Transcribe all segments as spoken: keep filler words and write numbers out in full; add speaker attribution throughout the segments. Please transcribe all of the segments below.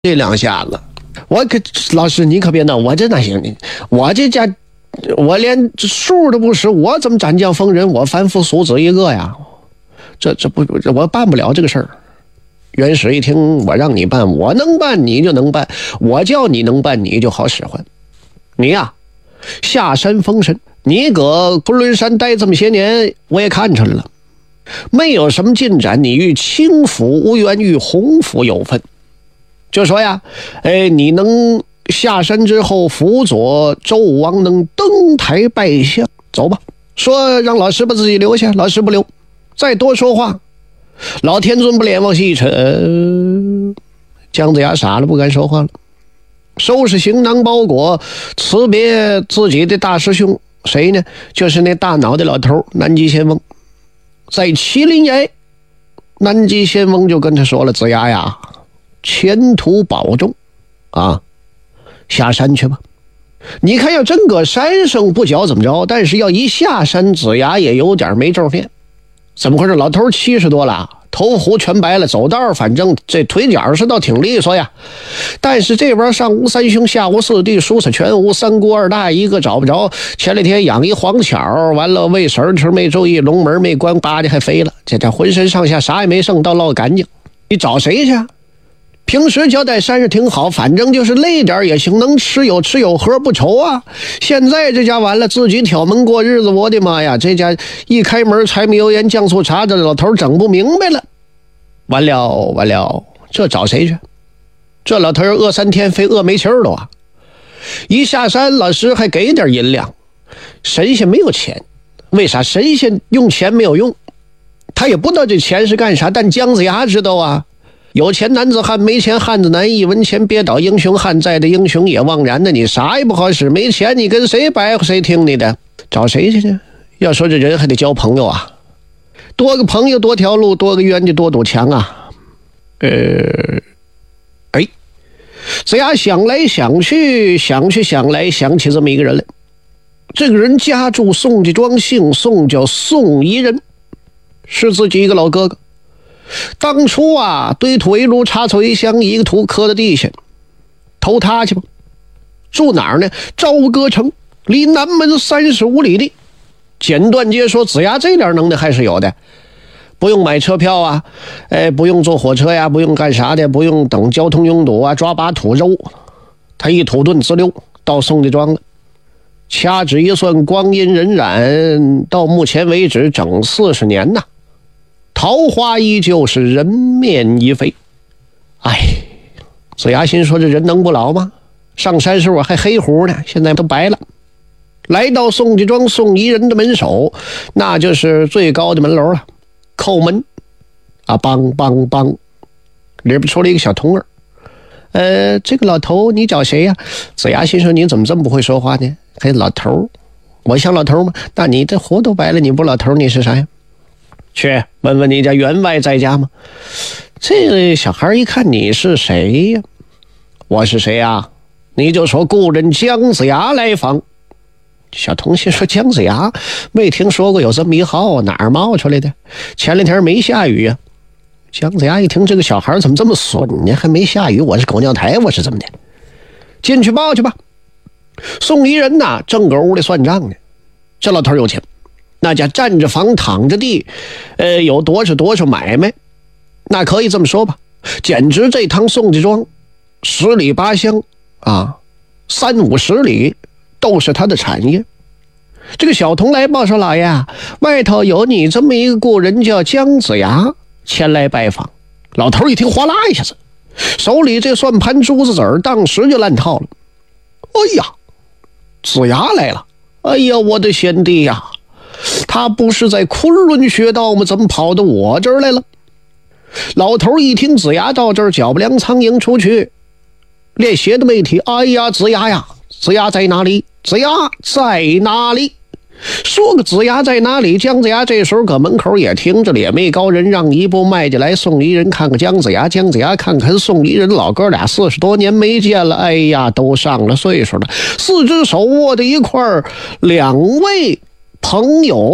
Speaker 1: 这两下子，我可老师你可别闹，我这哪行？我这家我连数都不识，我怎么斩将封人？我凡夫俗子一个呀，这这不我办不了这个事儿。元始一听我让你办，我能办你就能办，我叫你能办你就好使唤。你呀、啊，下山封神，你搁昆仑山待这么些年，我也看出来了，没有什么进展，你与清府无缘，与洪府有份。就说呀，哎，你能下山之后辅佐周武王能登台拜相，走吧。说让老师把自己留下，老师不留，再多说话，老天尊不脸往西一沉、呃。姜子牙傻了，不敢说话了，收拾行囊包裹，辞别自己的大师兄，谁呢？就是那大脑的老头南极仙翁。在麒麟崖，南极仙翁就跟他说了：“子牙呀，前途保重啊，下山去吧。你看要真搁山上不脚怎么着，但是要一下山，子牙也有点没正面。怎么回事？老头七十多了，头胡全白了，走道反正这腿脚是倒挺利索呀。但是这边上无三兄，下无四弟，叔嫂全无，三姑二大一个找不着。前两天养一黄巧，完了喂食吃没注意，龙门没关，扒的还飞了。这这浑身上下啥也没剩，倒落干净。你找谁去？平时交代山上挺好，反正就是累点也行，能吃有吃有喝不愁啊。现在这家完了，自己挑门过日子，我的妈呀！这家一开门，柴米油盐酱醋茶，这老头整不明白了。完了完了，这找谁去？这老头饿三天，非饿没气儿了啊！一下山，老师还给点银两。神仙没有钱，为啥？神仙用钱没有用，他也不知道这钱是干啥，但姜子牙知道啊。有钱男子汉，没钱汉子难，一文钱憋倒英雄汉，在的英雄也枉然的。你啥也不好使，没钱你跟谁白活谁听你的？找谁去呢？要说这人还得交朋友啊，多个朋友多条路，多个冤就多堵墙啊。呃，哎，子牙想来想去，想去想来，想起这么一个人来。这个人家住宋家庄，姓宋，叫宋宜人，是自己一个老哥哥。当初啊，堆土为炉，插草为香，一个土磕在地下，投他去吧。住哪儿呢？朝歌城，离南门三十五里地。简短截说，子牙这点能耐还是有的，不用买车票啊，哎，不用坐火车呀，不用干啥的，不用等交通拥堵啊，抓把土肉，他一土遁自溜到宋家庄了。掐指一算，光阴荏苒，到目前为止整四十年呐。桃花依旧是人面已非。哎，子牙心说这人能不老吗？上山时我还黑胡呢，现在都白了。来到宋家庄，宋宜人的门首，那就是最高的门楼了。叩门啊，梆梆梆，里边出了一个小童儿。呃，这个老头你找谁呀？子牙心说你怎么这么不会说话呢？嘿，老头，我像老头吗？那你这胡都白了，你不老头你是啥呀？去问问你家员外在家吗？这个小孩一看你是谁呀？我是谁呀？你就说故人姜子牙来访。小童心说姜子牙没听说过有这么一号，哪儿冒出来的？前两天没下雨呀、啊。姜子牙一听这个小孩怎么这么损呢？还没下雨，我是狗尿台，我是怎么的？进去报去吧。宋宜人呐，正搁屋里算账呢。这老头有钱。那家站着房躺着地，呃，有多少多少买卖，那可以这么说吧，简直这趟宋家庄十里八乡啊，三五十里都是他的产业。这个小童来报说，老爷，外头有你这么一个故人叫姜子牙前来拜访。老头一听，哗啦一下子，手里这算盘珠子子儿当时就烂套了。哎呀，子牙来了！哎呀，我的贤弟呀！他不是在昆仑学道吗？怎么跑到我这儿来了？老头一听子牙到这儿，脚不凉苍蝇出去，连鞋都没提。哎呀，子牙呀，子牙在哪里？子牙在哪里？说个子牙在哪里？姜子牙这时候搁门口也听着了，也没高人，让一步迈进来。宋宜人看看姜子牙，姜子牙看看宋宜人，老哥俩四十多年没见了，哎呀，都上了岁数了，四只手握在一块儿，两位朋友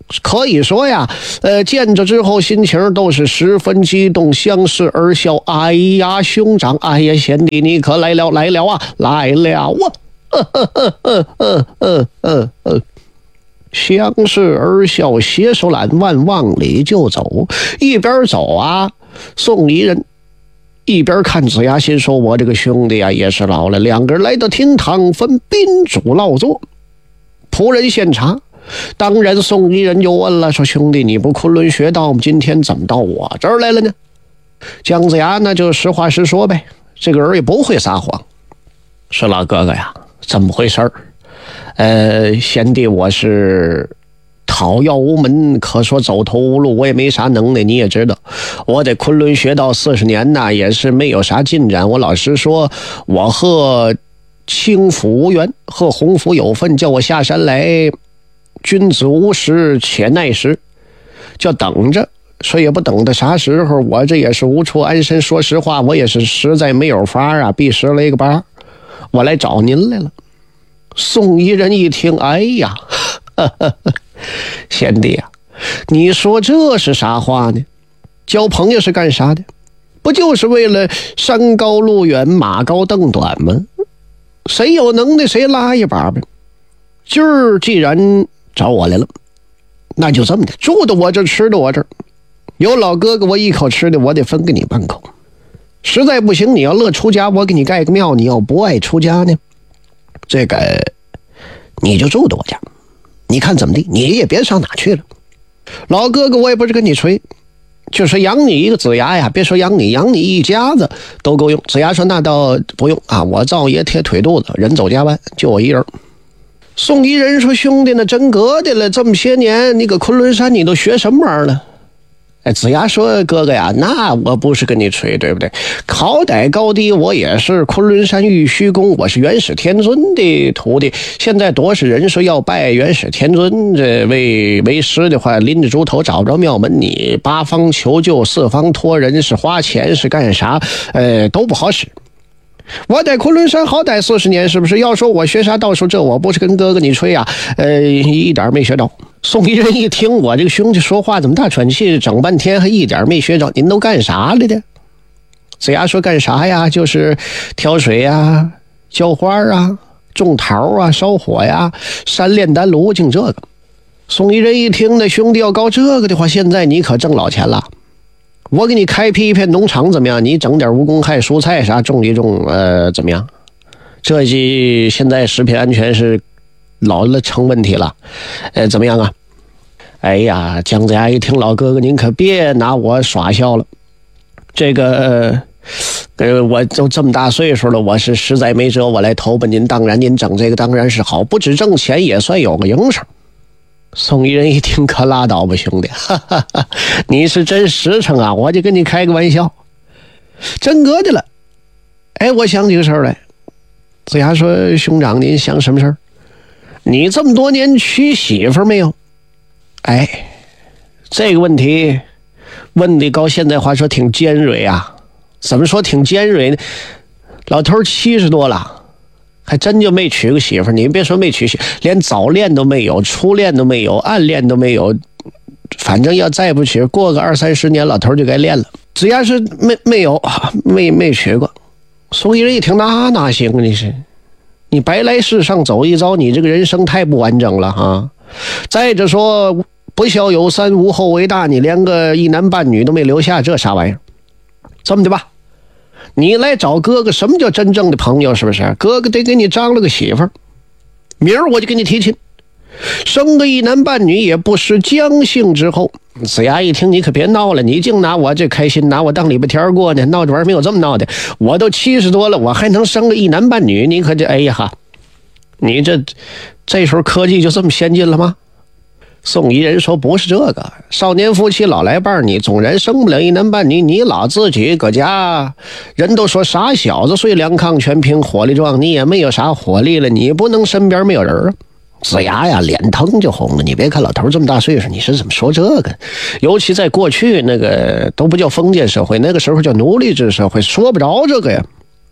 Speaker 1: 可以说呀，呃，见着之后心情都是十分激动，相视而笑。哎呀，兄长，哎呀，贤弟，你可来了，来了啊，来了啊！呃呃呃呃呃呃呃呃，相视而笑，携手揽腕，往里就走。一边走啊，宋离人一边看子牙，心说：“我这个兄弟啊，也是老了。”两个人来到厅堂，分宾主落座，仆人献茶。当然，宋离人就问了，说：“兄弟，你不昆仑学道吗？今天怎么到我这儿来了呢？”姜子牙呢就实话实说呗，这个人也不会撒谎，说：“老哥哥呀，怎么回事儿？呃，贤弟，我是讨要无门，可说走投无路，我也没啥能耐，你也知道，我在昆仑学道四十年呐，也是没有啥进展。我老实说，我和青府无缘，和洪府有份，叫我下山来。君子无时且耐时，就等着，说也不等到啥时候，我这也是无处安身。说实话，我也是实在没有法啊，闭实了一个巴，我来找您来了。”宋一人一听，哎呀，呵呵呵，贤弟啊，你说这是啥话呢？交朋友是干啥的？不就是为了山高路远，马高凳短吗？谁有能耐谁拉一把呗。今儿既然找我来了，那就这么的，住的我这，吃的我这儿，有老哥哥我一口吃的，我得分给你半口。实在不行，你要乐出家，我给你盖个庙；你要不爱出家呢，这个你就住的我家，你看怎么地？你也别上哪去了。老哥哥，我也不是跟你吹，就是养你一个子牙呀，别说养你，养你一家子都够用。子牙说：“那倒不用啊，我灶爷贴腿肚子，人走家班，就我一人。”宋一人说：“兄弟，那真格的了，这么些年你搁昆仑山你都学什么玩意儿了？”哎，子牙说：“哥哥呀，那我不是跟你吹，对不对？好歹高低我也是昆仑山玉虚宫，我是元始天尊的徒弟。现在多少人说要拜元始天尊这为为师的话，拎着猪头找不着庙门，你八方求救，四方托人，是花钱是干啥？呃，都不好使。我在昆仑山好歹四十年，是不是？要说我学啥道术，这我不是跟哥哥你吹啊，呃，一点没学着。”宋一人一听，我这个兄弟说话怎么大喘气，整半天还一点没学着，您都干啥来的？子牙说：“干啥呀？就是挑水呀，浇花啊，种桃啊，烧火呀，山炼丹炉，净这个。”宋一人一听，那兄弟要搞这个的话，现在你可挣老钱了。我给你开辟一片农场怎么样？你整点蜈蚣害蔬菜啥种一种，呃，怎么样？这些现在食品安全是老了成问题了，呃，怎么样啊？哎呀，姜子牙一听，老哥哥您可别拿我耍笑了，这个呃，我都这么大岁数了，我是实在没辙，我来投奔您，当然您整这个当然是好，不止挣钱，也算有个营生。宋一人一听，可拉倒吧，兄弟，哈哈哈，你是真实诚啊，我就跟你开个玩笑，真格的了。哎，我想起个事儿来。子牙说：“兄长，您想什么事儿？你这么多年娶媳妇没有？”哎，这个问题问的高，现在话说挺尖锐啊。怎么说挺尖锐呢？老头七十多了，还真就没娶个媳妇。你别说没娶媳妇，连早恋都没有，初恋都没有，暗恋都没有。反正要再不娶，过个二三十年，老头就该恋了。子牙是没没有，没没娶过。宋一人一听，那哪行啊？你是你白来世上走一遭，你这个人生太不完整了哈。再者说，不孝有三，无后为大，你连个一男半女都没留下，这啥玩意儿？这么的吧，你来找哥哥，什么叫真正的朋友？是不是？哥哥得给你张了个媳妇儿，明儿我就给你提亲，生个一男半女也不失将姓之后。子牙一听，你可别闹了，你净拿我这开心，拿我当礼拜天过呢，闹这玩意儿没有这么闹的。我都七十多了，我还能生个一男半女？你可这，哎呀哈，你这这时候科技就这么先进了吗？宋一人说：“不是这个，少年夫妻老来伴，你总然生不了一男半女，你老自己搁家，人都说傻小子睡凉炕全凭火力壮，你也没有啥火力了，你不能身边没有人啊。”子牙呀，脸腾就红了。你别看老头这么大岁数，你是怎么说这个？尤其在过去那个都不叫封建社会，那个时候叫奴隶制社会，说不着这个呀。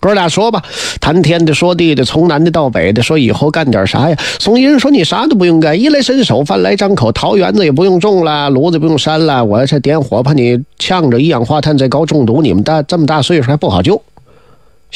Speaker 1: 哥俩说吧，谈天的说地的，从南的到北的，说以后干点啥呀？宋银说你啥都不用干，衣来伸手，饭来张口，桃园子也不用种了，炉子不用扇了，我这点火怕你呛着一氧化碳再高中毒，你们大这么大岁数还不好救。